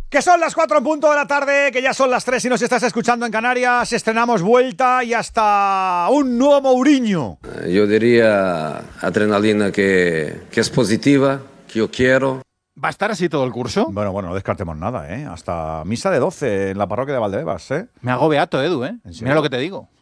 Que son las 4 en punto de la tarde, que ya son las 3 si nos estás escuchando en Canarias. Estrenamos Vuelta y hasta un nuevo Mourinho. Yo diría adrenalina que es positiva, que yo quiero. ¿Va a estar así todo el curso? Bueno, no descartemos nada, ¿eh? Hasta misa de 12 en la parroquia de Valdebebas, ¿eh? Me hago beato, Edu, ¿eh? ¿En serio? Mira lo que te digo.